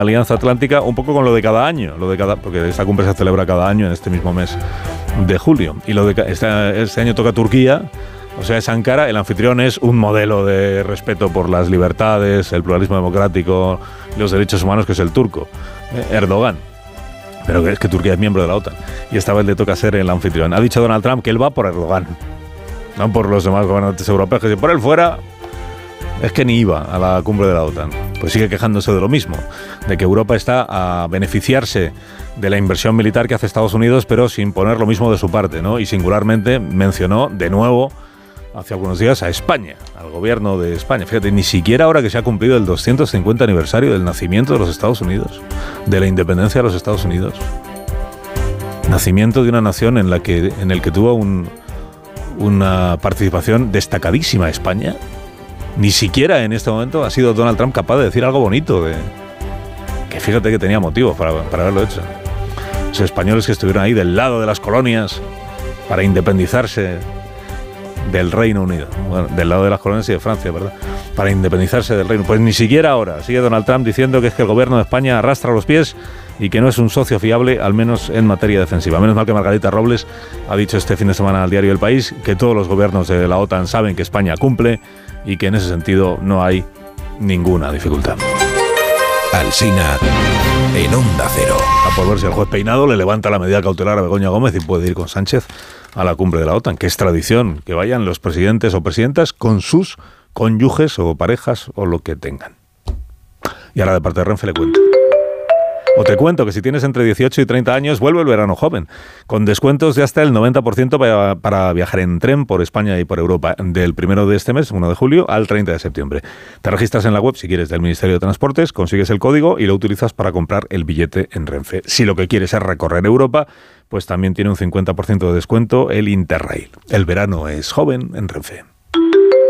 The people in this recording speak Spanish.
Alianza Atlántica, un poco con lo de cada año, porque esta cumbre se celebra cada año en este mismo mes de julio. Y este año toca Turquía, o sea, es Ankara. El anfitrión es un modelo de respeto por las libertades, el pluralismo democrático, los derechos humanos, que es el turco, Erdogan. Pero es que Turquía es miembro de la OTAN. Y esta vez le toca ser el anfitrión. Ha dicho Donald Trump que él va por Erdogan, no por los demás gobernantes europeos, que si por él fuera, es que ni iba a la cumbre de la OTAN. Pues sigue quejándose de lo mismo, de que Europa está a beneficiarse de la inversión militar que hace Estados Unidos, pero sin poner lo mismo de su parte, ¿no? Y singularmente mencionó de nuevo, hace algunos días, a España, al gobierno de España. Fíjate, ni siquiera ahora que se ha cumplido el 250 aniversario del nacimiento de los Estados Unidos, de la independencia de los Estados Unidos. Nacimiento de una nación en el que tuvo una participación destacadísima España. Ni siquiera en este momento ha sido Donald Trump capaz de decir algo bonito, que fíjate que tenía motivos para haberlo hecho. Los españoles que estuvieron ahí del lado de las colonias para independizarse del Reino Unido. Bueno, del lado de las colonias y de Francia, ¿verdad? Para independizarse del Reino. Pues ni siquiera ahora. Sigue Donald Trump diciendo que es que el gobierno de España arrastra los pies y que no es un socio fiable, al menos en materia defensiva. Menos mal que Margarita Robles ha dicho este fin de semana al diario El País que todos los gobiernos de la OTAN saben que España cumple y que en ese sentido no hay ninguna dificultad. Alsina en Onda Cero. A por ver si el juez Peinado le levanta la medida cautelar a Begoña Gómez y puede ir con Sánchez a la cumbre de la OTAN, que es tradición que vayan los presidentes o presidentas con sus cónyuges o parejas o lo que tengan. Y ahora de parte de Renfe le cuento. O te cuento que si tienes entre 18 y 30 años, vuelve el verano joven, con descuentos de hasta el 90% para viajar en tren por España y por Europa, del 1 de este mes, 1 de julio, al 30 de septiembre. Te registras en la web, si quieres, del Ministerio de Transportes, consigues el código y lo utilizas para comprar el billete en Renfe. Si lo que quieres es recorrer Europa, pues también tiene un 50% de descuento el Interrail. El verano es joven en Renfe.